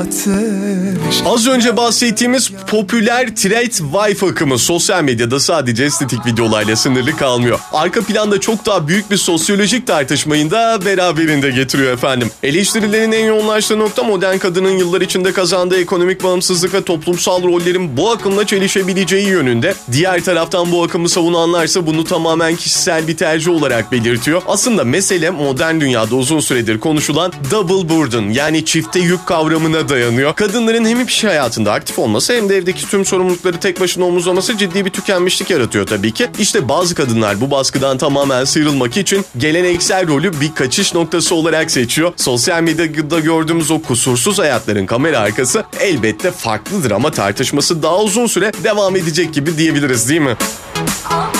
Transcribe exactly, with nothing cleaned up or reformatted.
ateş. Az önce bahsettiğimiz popüler trend wife akımı sosyal medyada sadece estetik videolarla sınırlı kalmıyor. Arka planda çok daha büyük bir sosyolojik tartışmayı da beraberinde getiriyor efendim. Eleştirilerin en yoğunlaştığı nokta modern kadının yıllar içinde kazandığı ekonomik bağımsızlık ve toplumsal rollerin bu akımla çelişebileceği yönünde. Diğer taraftan bu akımı savunanlarsa bunu tamamen kişisel bir tercih olarak belirtiyor. Aslında mesele modern dünyada uzun süredir konuşulan double burden yani çifte yük kavramına dayanıyor. Kadınların hem iş hayatında aktif olması hem de evdeki tüm sorumlulukları tek başına omuzlaması ciddi bir tükenmişlik yaratıyor tabii ki. İşte bazı kadınlar bu baskıdan tamamen sıyrılmak için geleneksel rolü bir kaçış noktası olarak seçiyor. Sosyal medyada gördüğümüz o kusursuz hayatların kamera arkası elbette farklıdır ama tartışması daha uzun süre devam edecek gibi diyebiliriz değil mi?